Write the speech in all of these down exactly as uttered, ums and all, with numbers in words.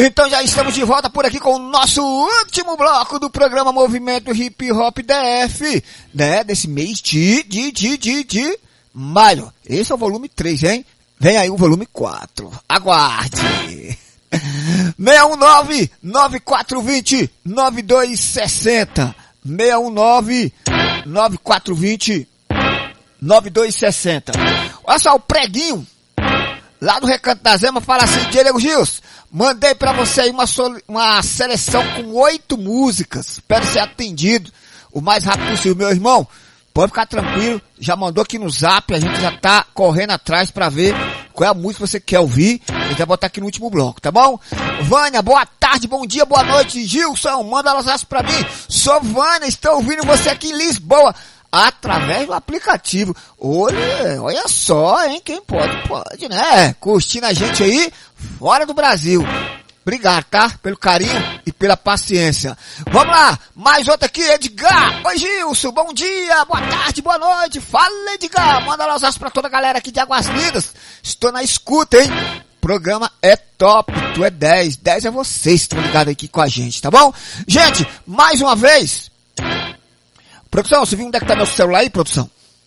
Então já estamos de volta por aqui com o nosso último bloco do programa Movimento Hip Hop D F, né? Desse mês de, de, de, de, de maio. Esse é o volume três, hein? Vem aí o volume quatro. Aguarde! seis um nove, nove quatro dois zero, nove dois seis zero. seis um nove, nove quatro dois zero, nove dois seis zero. Olha só, o preguinho lá do Recanto da Zema fala assim: Diego Gils, mandei pra você aí uma, uma seleção com oito músicas. Espero ser atendido o mais rápido possível. Meu irmão, pode ficar tranquilo, já mandou aqui no zap, a gente já tá correndo atrás pra ver qual é a música que você quer ouvir. A gente vai botar aqui no último bloco, tá bom? Vânia, boa tarde, bom dia, boa noite. Gilson, manda elas pra mim. Sou Vânia, estou ouvindo você aqui em Lisboa, através do aplicativo. Olha, olha só, hein? Quem pode, pode, né? Curtindo a gente aí, fora do Brasil. Obrigado, tá? Pelo carinho e pela paciência. Vamos lá, mais outra aqui, Edgar. Oi, Gilson, bom dia, boa tarde, boa noite. Fala, Edgar. Manda lá os aços pra toda a galera aqui de Águas Lindas. Estou na escuta, hein? O programa é top, tu é dez. dez é vocês que estão ligados aqui com a gente, tá bom? Gente, mais uma vez. Produção, você viu onde é que tá meu celular aí, produção?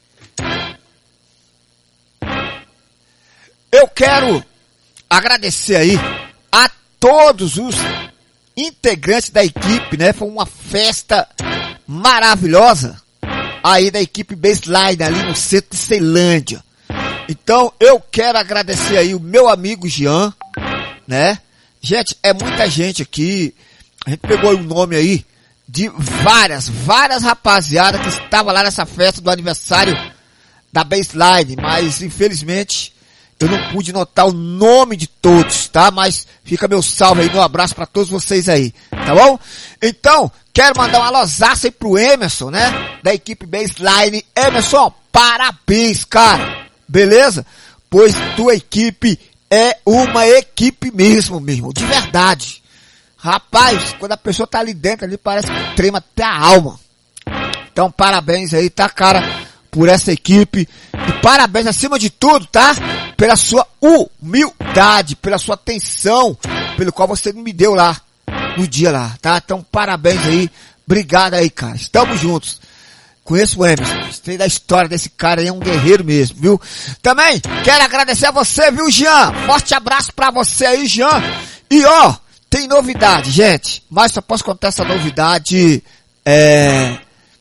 Eu quero agradecer aí a todos os integrantes da equipe, né? Foi uma festa maravilhosa aí da equipe Baseline ali no centro de Ceilândia. Então eu quero agradecer aí o meu amigo Jean, né? Gente, é muita gente aqui. A gente pegou o nome aí de várias, várias rapaziadas que estavam lá nessa festa do aniversário da Baseline, mas infelizmente eu não pude notar o nome de todos, tá? Mas fica meu salve aí, meu abraço pra todos vocês aí, tá bom? Então, quero mandar uma losaça aí pro Emerson, né? Da equipe Baseline. Emerson, parabéns, cara. Beleza? Pois tua equipe é uma equipe mesmo, mesmo, de verdade. Rapaz, quando a pessoa tá ali dentro, ali parece que trema até a alma. Então, parabéns aí, tá, cara, por essa equipe. E parabéns, acima de tudo, tá? Pela sua humildade, pela sua atenção, pelo qual você me deu lá, no dia lá, tá? Então, parabéns aí. Obrigado aí, cara. Estamos juntos. Conheço o Emerson. Sei da história desse cara aí, é um guerreiro mesmo, viu? Também, quero agradecer a você, viu, Jean? Forte abraço pra você aí, Jean. E ó, tem novidade, gente. Mas só posso contar essa novidade, é...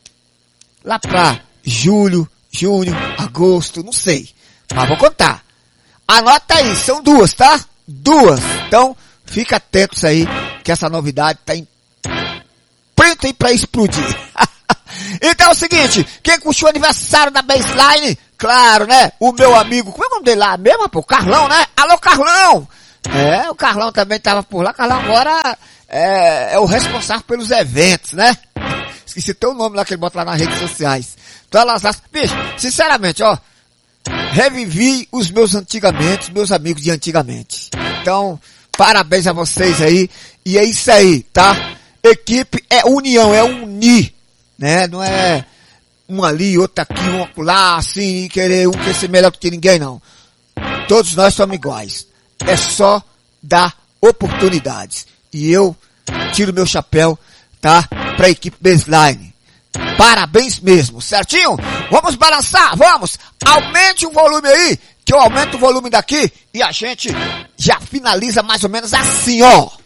lá pra julho, junho, agosto, não sei. Mas vou contar. Anota aí, são duas, tá? Duas. Então, fica atentos aí, que essa novidade tá em... pronta aí pra explodir. Então é o seguinte, quem curtiu o aniversário da Baseline, claro, né? O meu amigo, como é o nome dele lá mesmo, pô? Carlão, né? Alô, Carlão! É, o Carlão também tava por lá. Carlão agora é, é o responsável pelos eventos, né? Esqueci teu nome lá que ele bota lá nas redes sociais. Então elas, bicho, sinceramente, ó, revivi os meus antigamente, meus amigos de antigamente. Então, parabéns a vocês aí. E é isso aí, tá? Equipe é união, é unir, né? Não é um ali, outro aqui, um lá, assim, querer um querer ser melhor do que ninguém, não. Todos nós somos iguais. É só dar oportunidades. E eu tiro meu chapéu, tá? Pra equipe Baseline. Parabéns mesmo, certinho? Vamos balançar, vamos! Aumente o volume aí, que eu aumento o volume daqui e a gente já finaliza mais ou menos assim, ó.